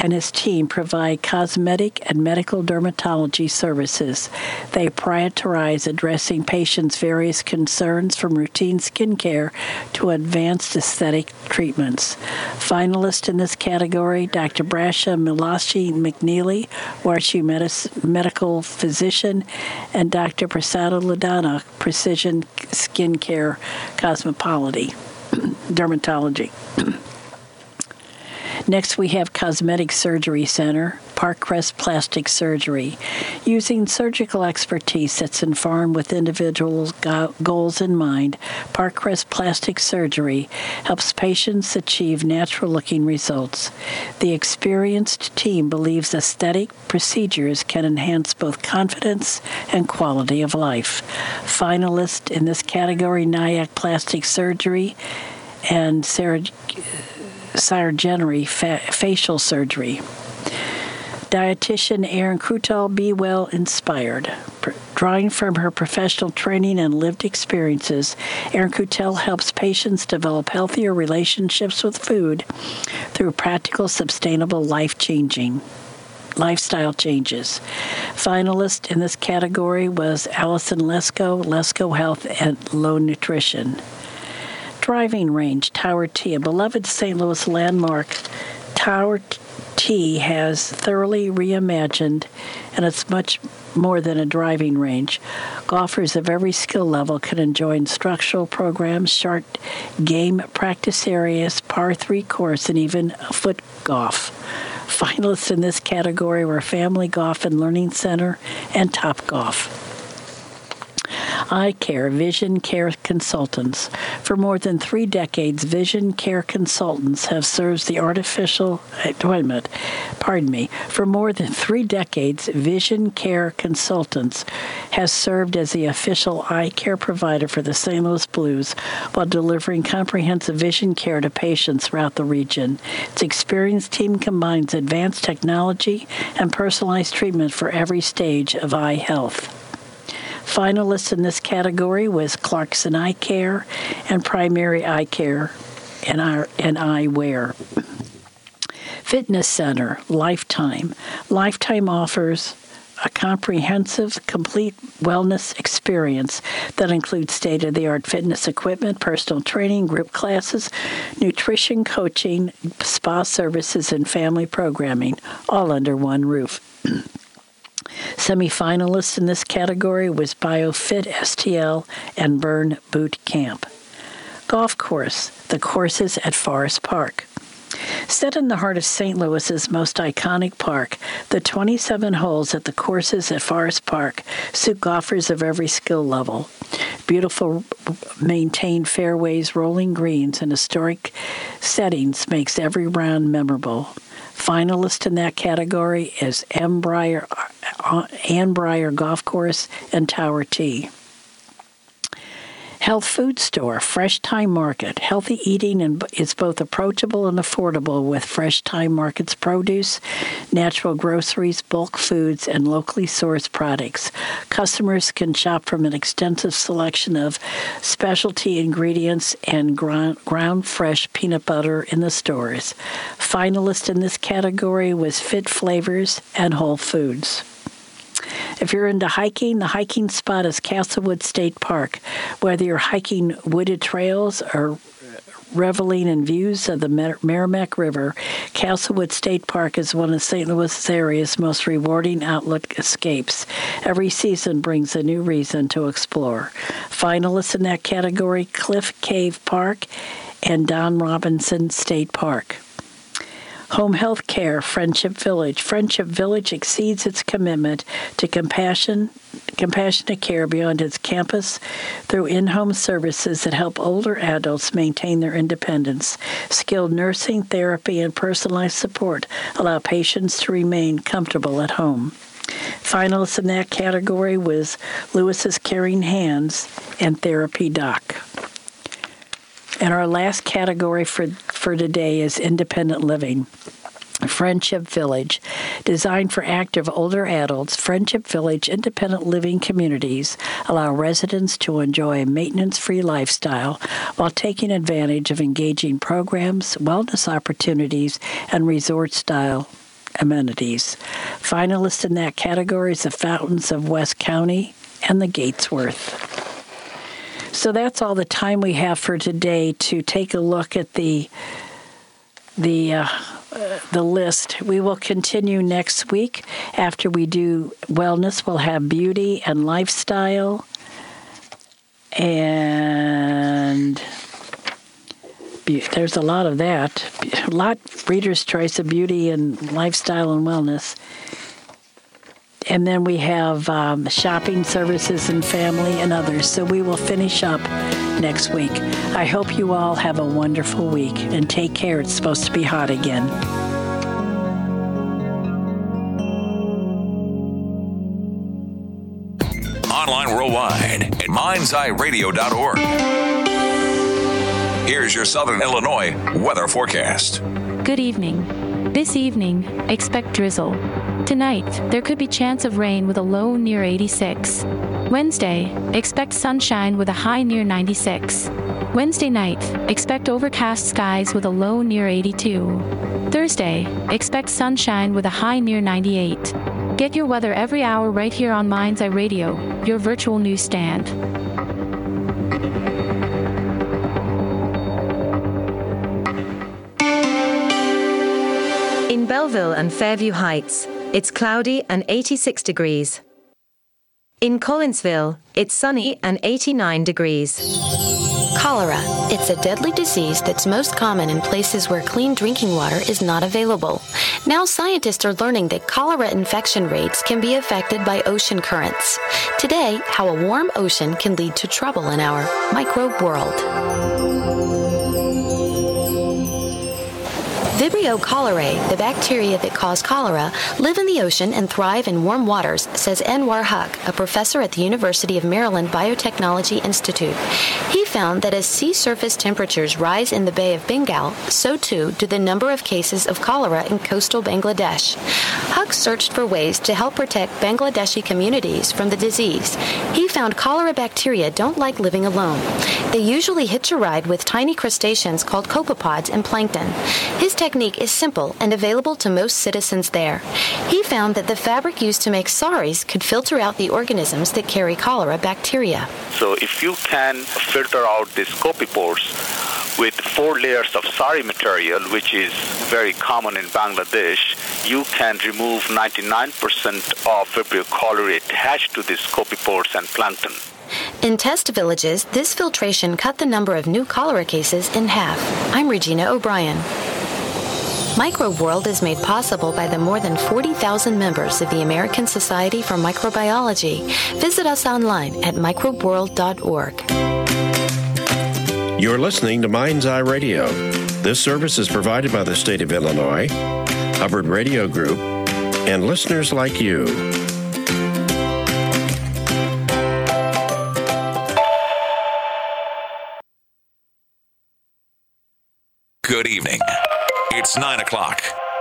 and his team provide cosmetic and medical dermatology services. They prioritize addressing patients' various concerns from routine skincare to advanced aesthetic treatments. Finalist in this category, Dr. Brasha Milashi McNeely, WashU medical physician, and Dr. Prasada Ladana, Precision Skincare Dermatology. Next, we have Cosmetic Surgery Center, Parkcrest Plastic Surgery. Using surgical expertise that's informed with individuals' goals in mind, Parkcrest Plastic Surgery helps patients achieve natural-looking results. The experienced team believes aesthetic procedures can enhance both confidence and quality of life. Finalist in this category, Nyack Plastic Surgery and Sargenary facial surgery. Dietitian Erin Krutal, Be Well Inspired. Drawing from her professional training and lived experiences, Erin Krutal helps patients develop healthier relationships with food through practical, sustainable, lifestyle changes. Finalist in this category was Allison Lesko Health and Low Nutrition. Driving Range, Tower T, a beloved St. Louis landmark. Tower T has thoroughly reimagined, and it's much more than a driving range. Golfers of every skill level can enjoy instructional programs, short game practice areas, par 3 course, and even foot golf. Finalists in this category were Family Golf and Learning Center and Top Golf. Eye Care, Vision Care Consultants. For more than 3 decades, Vision Care Consultants have served the For more than 3 decades, Vision Care Consultants has served as the official eye care provider for the St. Louis Blues while delivering comprehensive vision care to patients throughout the region. Its experienced team combines advanced technology and personalized treatment for every stage of eye health. Finalist in this category was Clarkson Eye Care and Primary Eye Care and Eyewear. Fitness Center, Lifetime. Lifetime offers a comprehensive, complete wellness experience that includes state-of-the-art fitness equipment, personal training, group classes, nutrition coaching, spa services, and family programming, all under one roof. Semi-finalists in this category was BioFit STL and Burn Boot Camp. Golf course, the courses at Forest Park. Set in the heart of St. Louis's most iconic park, the 27 holes at the courses at Forest Park suit golfers of every skill level. Beautiful maintained fairways, rolling greens, and historic settings makes every round memorable. Finalist in that category is Ann Breyer Golf Course and Tower T. Health Food Store, Fresh Time Market. Healthy eating is both approachable and affordable with Fresh Time Market's produce, natural groceries, bulk foods, and locally sourced products. Customers can shop from an extensive selection of specialty ingredients and ground fresh peanut butter in the stores. Finalist in this category was Fit Flavors and Whole Foods. If you're into hiking, the hiking spot is Castlewood State Park. Whether you're hiking wooded trails or reveling in views of the Merrimack River, Castlewood State Park is one of St. Louis area's most rewarding outlook escapes. Every season brings a new reason to explore. Finalists in that category, Cliff Cave Park and Don Robinson State Park. Home Health Care, Friendship Village. Friendship Village exceeds its commitment to compassionate care beyond its campus through in-home services that help older adults maintain their independence. Skilled nursing, therapy, and personalized support allow patients to remain comfortable at home. Finalists in that category was Lewis's Caring Hands and Therapy Doc. And our last category for today is independent living. Friendship Village. Designed for active older adults, Friendship Village independent living communities allow residents to enjoy a maintenance-free lifestyle while taking advantage of engaging programs, wellness opportunities, and resort-style amenities. Finalists in that category is the Fountains of West County and the Gatesworth. So that's all the time we have for today to take a look at the list. We will continue next week. After we do wellness, we'll have beauty and lifestyle and there's a lot of that. A lot Reader's Choice of beauty and lifestyle and wellness. And then we have shopping services and family and others. So we will finish up next week. I hope you all have a wonderful week and take care. It's supposed to be hot again. Online worldwide at mindseyeradio.org. Here's your Southern Illinois weather forecast. Good evening. This evening, expect drizzle. Tonight, there could be chance of rain with a low near 86. Wednesday, expect sunshine with a high near 96. Wednesday night, expect overcast skies with a low near 82. Thursday, expect sunshine with a high near 98. Get your weather every hour right here on Mind's Eye Radio, your virtual newsstand. In Belleville and Fairview Heights, it's cloudy and 86 degrees. In Collinsville, it's sunny and 89 degrees. Cholera. It's a deadly disease that's most common in places where clean drinking water is not available. Now scientists are learning that cholera infection rates can be affected by ocean currents. Today, how a warm ocean can lead to trouble in our microbe world. Vibrio cholerae, the bacteria that cause cholera, live in the ocean and thrive in warm waters, says Anwar Haq, a professor at the University of Maryland Biotechnology Institute. He found that as sea surface temperatures rise in the Bay of Bengal, so too do the number of cases of cholera in coastal Bangladesh. Haq searched for ways to help protect Bangladeshi communities from the disease. He found cholera bacteria don't like living alone. They usually hitch a ride with tiny crustaceans called copepods and plankton. His technique is simple and available to most citizens there. He found that the fabric used to make saris could filter out the organisms that carry cholera bacteria. So if you can filter out these copepores with 4 layers of sari material, which is very common in Bangladesh, you can remove 99% of Vibrio cholerae attached to these copepores and plankton. In test villages, this filtration cut the number of new cholera cases in half. I'm Regina O'Brien. Microbe World is made possible by the more than 40,000 members of the American Society for Microbiology. Visit us online at microbeworld.org. You're listening to Mind's Eye Radio. This service is provided by the state of Illinois, Hubbard Radio Group, and listeners like you. Good evening. It's 9 o'clock.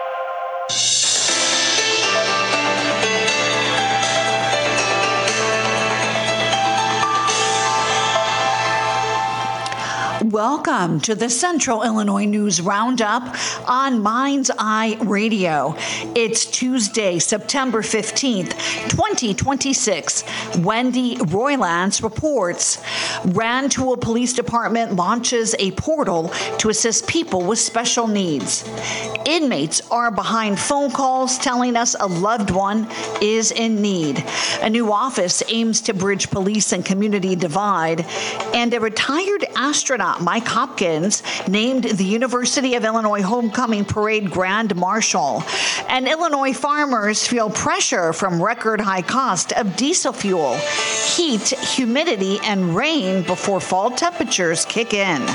Welcome to the Central Illinois News Roundup on Mind's Eye Radio. It's Tuesday, September 15th, 2026. Wendy Roylance reports. Rantoul Police Department launches a portal to assist people with special needs. Inmates are behind phone calls telling us a loved one is in need. A new office aims to bridge police and community divide. And a retired astronaut, Mike Hopkins, named the University of Illinois Homecoming Parade Grand Marshal. And Illinois farmers feel pressure from record high cost of diesel fuel, heat, humidity, and rain before fall temperatures kick in.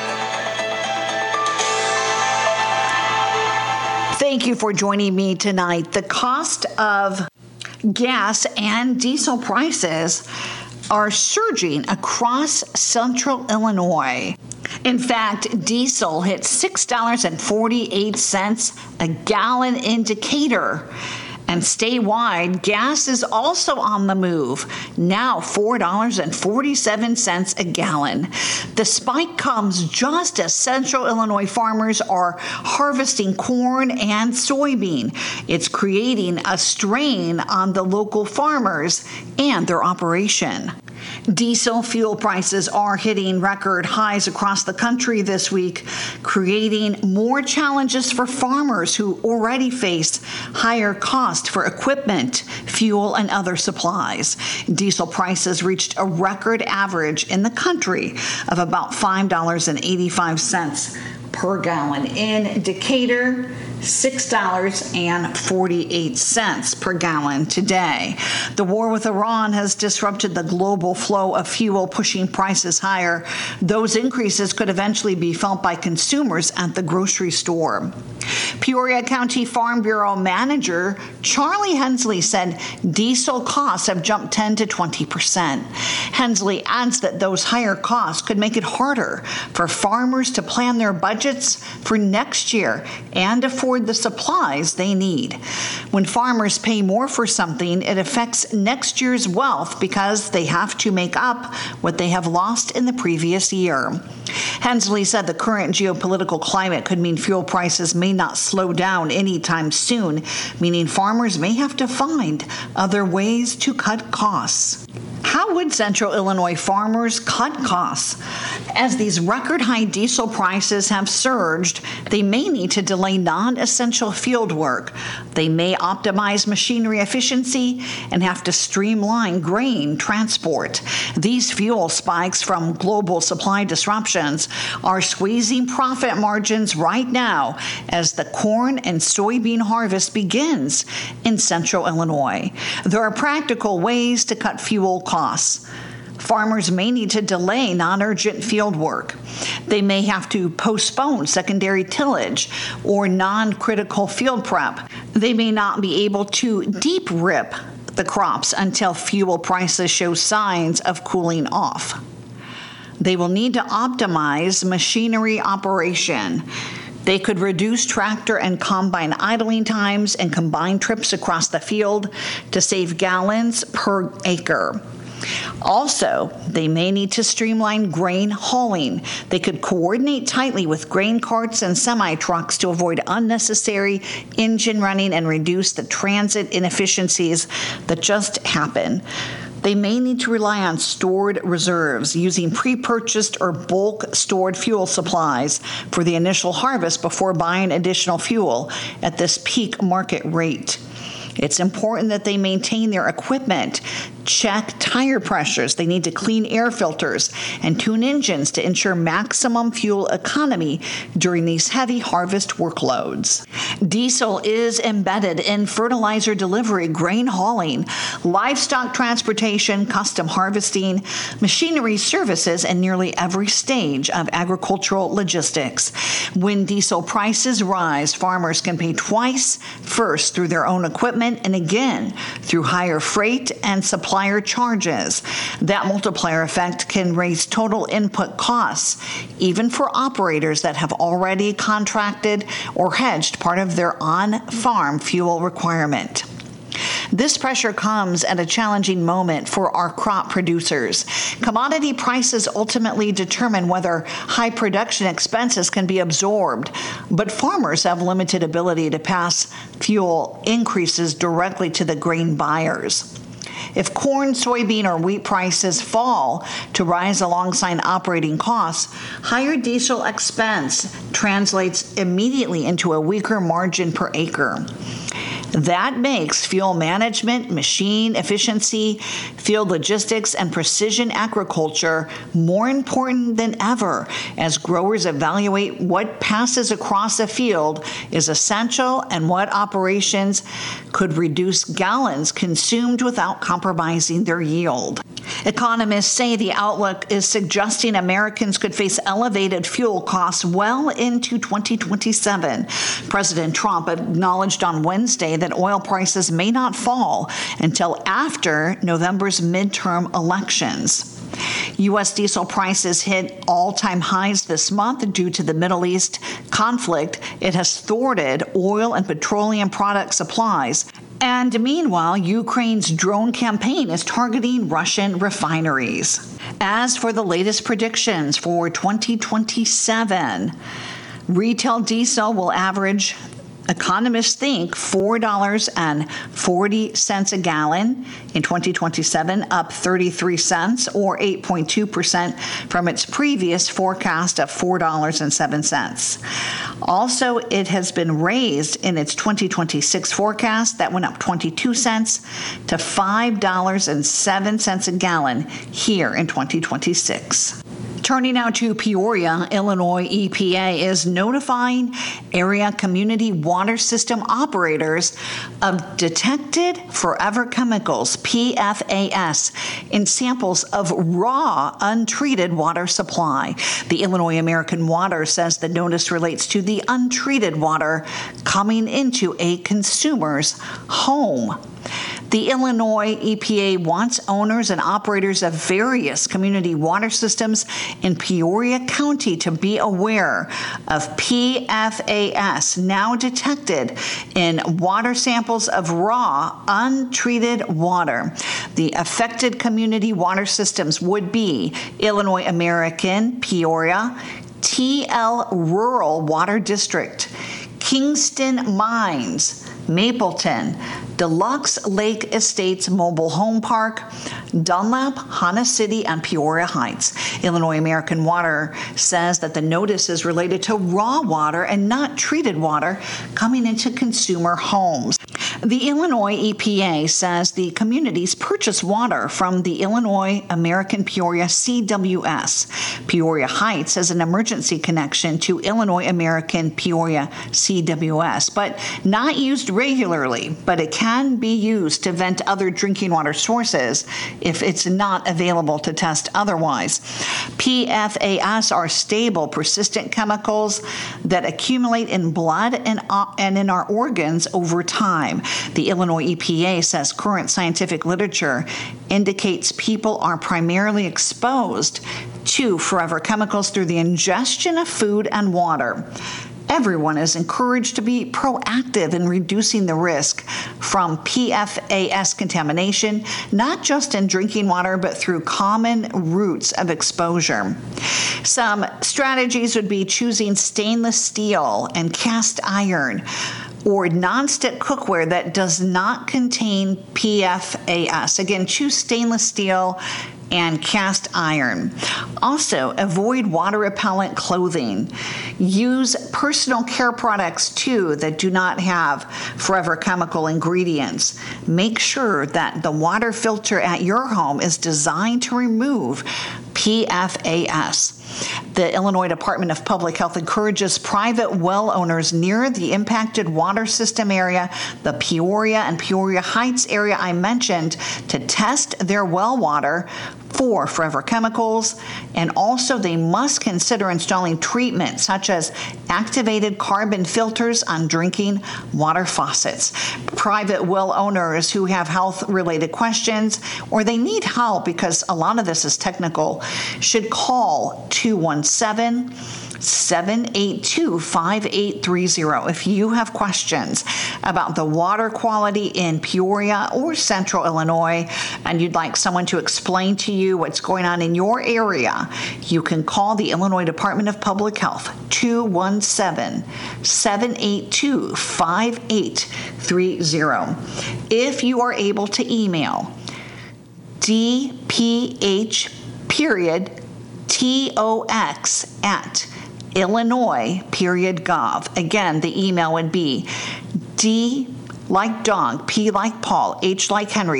Thank you for joining me tonight. The cost of gas and diesel prices are surging across central Illinois. In fact, diesel hit $6.48 a gallon in Decatur And statewide, gas is also on the move, now $4.47 a gallon. The spike comes just as Central Illinois farmers are harvesting corn and soybean. It's creating a strain on the local farmers and their operation. Diesel fuel prices are hitting record highs across the country this week, creating more challenges for farmers who already face higher costs for equipment, fuel, and other supplies. Diesel prices reached a record average in the country of about $5.85 per gallon. In Decatur, $6.48 per gallon today. The war with Iran has disrupted the global flow of fuel, pushing prices higher. Those increases could eventually be felt by consumers at the grocery store. Peoria County Farm Bureau Manager Charlie Hensley said diesel costs have jumped 10 to 20%. Hensley adds that those higher costs could make it harder for farmers to plan their budgets for next year and afford the supplies they need. When farmers pay more for something, it affects next year's wealth because they have to make up what they have lost in the previous year. Hensley said the current geopolitical climate could mean fuel prices may not slow down anytime soon, meaning farmers may have to find other ways to cut costs. How would Central Illinois farmers cut costs? As these record high diesel prices have surged, they may need to delay non-essential field work. They may optimize machinery efficiency and have to streamline grain transport. These fuel spikes from global supply disruptions are squeezing profit margins right now as the corn and soybean harvest begins in Central Illinois. There are practical ways to cut fuel costs. Farmers may need to delay non-urgent field work. They may have to postpone secondary tillage or non-critical field prep. They may not be able to deep rip the crops until fuel prices show signs of cooling off. They will need to optimize machinery operation. They could reduce tractor and combine idling times and combine trips across the field to save gallons per acre. Also, they may need to streamline grain hauling. They could coordinate tightly with grain carts and semi-trucks to avoid unnecessary engine running and reduce the transit inefficiencies that just happen. They may need to rely on stored reserves, using pre-purchased or bulk stored fuel supplies for the initial harvest before buying additional fuel at this peak market rate. It's important that they maintain their equipment, check tire pressures, they need to clean air filters, and tune engines to ensure maximum fuel economy during these heavy harvest workloads. Diesel is embedded in fertilizer delivery, grain hauling, livestock transportation, custom harvesting, machinery services, and nearly every stage of agricultural logistics. When diesel prices rise, farmers can pay twice, first through their own equipment and again through higher freight and supplier charges. That multiplier effect can raise total input costs, even for operators that have already contracted or hedged part of their on-farm fuel requirement. This pressure comes at a challenging moment for our crop producers. Commodity prices ultimately determine whether high production expenses can be absorbed, but farmers have limited ability to pass fuel increases directly to the grain buyers. If corn, soybean, or wheat prices fall to rise alongside operating costs, higher diesel expense translates immediately into a weaker margin per acre. That makes fuel management, machine efficiency, field logistics, and precision agriculture more important than ever as growers evaluate what passes across a field is essential and what operations could reduce gallons consumed without compromising their yield. Economists say the outlook is suggesting Americans could face elevated fuel costs well into 2027. President Trump acknowledged on Wednesday that oil prices may not fall until after November's midterm elections. U.S. diesel prices hit all-time highs this month due to the Middle East conflict. It has thwarted oil and petroleum product supplies And meanwhile, Ukraine's drone campaign is targeting Russian refineries. As for the latest predictions for 2027, retail diesel will average, economists think, $4.40 a gallon in 2027, up 33 cents or 8.2% from its previous forecast of $4.07. Also, it has been raised in its 2026 forecast that went up 22 cents to $5.07 a gallon here in 2026. Turning now to Peoria, Illinois, EPA is notifying area community water system operators of detected forever chemicals, PFAS, in samples of raw, untreated water supply. The Illinois American Water says the notice relates to the untreated water coming into a consumer's home. The Illinois EPA wants owners and operators of various community water systems in Peoria County to be aware of PFAS now detected in water samples of raw, untreated water. The affected community water systems would be Illinois American, Peoria, TL Rural Water District, Kingston Mines, Mapleton, Deluxe Lake Estates Mobile Home Park, Dunlap, Hanna City, and Peoria Heights. Illinois American Water says that the notice is related to raw water and not treated water coming into consumer homes. The Illinois EPA says the communities purchase water from the Illinois American Peoria CWS. Peoria Heights has an emergency connection to Illinois American Peoria CWS, but not used regularly, but it can be used to vent other drinking water sources if it's not available to test otherwise. PFAS are stable, persistent chemicals that accumulate in blood and in our organs over time. The Illinois EPA says current scientific literature indicates people are primarily exposed to forever chemicals through the ingestion of food and water. Everyone is encouraged to be proactive in reducing the risk from PFAS contamination, not just in drinking water, but through common routes of exposure. Some strategies would be choosing stainless steel and cast iron or nonstick cookware that does not contain PFAS. Again, choose stainless steel and cast iron. Also, avoid water repellent clothing. Use personal care products too that do not have forever chemical ingredients. Make sure that the water filter at your home is designed to remove PFAS. The Illinois Department of Public Health encourages private well owners near the impacted water system area, the Peoria and Peoria Heights area I mentioned, to test their well water for forever chemicals, and also they must consider installing treatment such as activated carbon filters on drinking water faucets. Private well owners who have health-related questions or they need help because a lot of this is technical should call 217-782-5830 if you have questions about the water quality in Peoria or Central Illinois and you'd like someone to explain to you what's going on in your area. You can call the Illinois Department of Public Health, 217-782-5830. If you are able to email dph.tox@illinois.gov. Again, the email would be D like dog, P like Paul, H like Henry,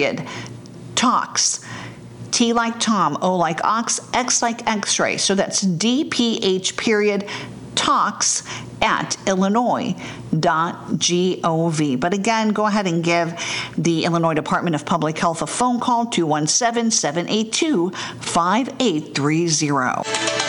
.tox, T like Tom, O like ox, X like X-ray. So that's dph.tox@illinois.gov. But again, go ahead and give the Illinois Department of Public Health a phone call, 217-782-5830.